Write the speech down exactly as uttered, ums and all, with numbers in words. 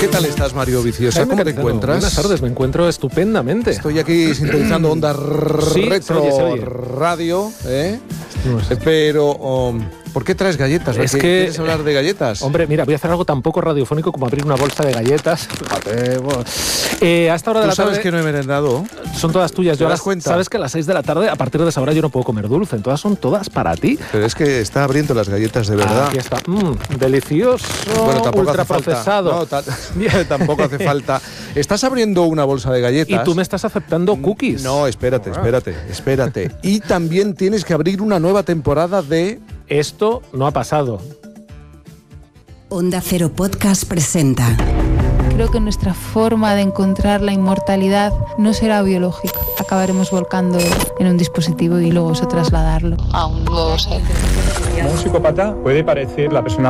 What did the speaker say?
¿Qué tal estás, Mario Viciosa? Jaime ¿Cómo te Cancelo, encuentras? Buenas tardes, me encuentro estupendamente. Estoy aquí sintonizando Onda Sí, Retro se oye, se oye. Radio, ¿eh? No sé. Pero, um, ¿por qué traes galletas? Es ¿Qué- que- ¿Quieres hablar de galletas? Hombre, mira, voy a hacer algo tan poco radiofónico como abrir una bolsa de galletas. Fíjate, bueno. Eh, a esta hora de ¿Tú la sabes tarde que no he merendado? son todas tuyas. ¿Te Yo das las- cuenta? Sabes que a las seis de la tarde, a partir de esa hora, yo no puedo comer dulce. Todas son todas para ti. Pero es que está abriendo las galletas de verdad. Aquí está. Mm, delicioso, Bueno, tampoco hace ultraprocesado. falta. No, ta- tampoco hace falta. Estás abriendo una bolsa de galletas. Y tú me estás aceptando cookies. No, espérate, espérate, espérate. Y también tienes que abrir una nueva temporada de... Esto no ha pasado. Onda Cero Podcast presenta. Creo que nuestra forma de encontrar la inmortalidad no será biológica. Acabaremos volcando en un dispositivo y luego eso trasladarlo a un nuevo ser. Un psicópata puede parecer la persona